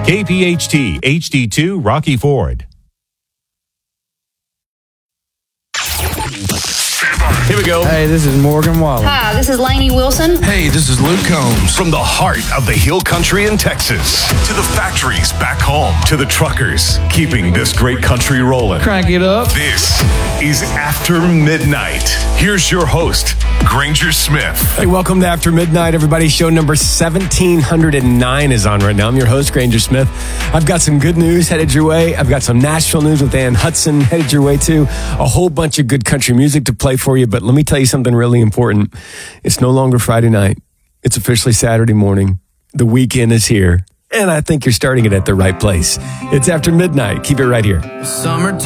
KPHT HD2 Rocky Ford. Here we go. Hey, this is Morgan Wallen. Hi, this is Lainey Wilson. Hey, this is Luke Combs. From the heart of the Hill Country in Texas to the factories back home to the truckers keeping this great country rolling. Crank it up. This is After Midnight. Here's your host, Granger Smith. Hey, welcome to After Midnight, everybody. Show number 1709 is on right now. I'm your host, Granger Smith. I've got some good news headed your way. I've got some Nashville news with Ann Hudson headed your way too. A whole bunch of good country music to play for you. But let me tell you something really important. It's no longer Friday night. It's officially Saturday morning. The weekend is here. And I think you're starting it at the right place. It's After Midnight. Keep it right here. Summertime.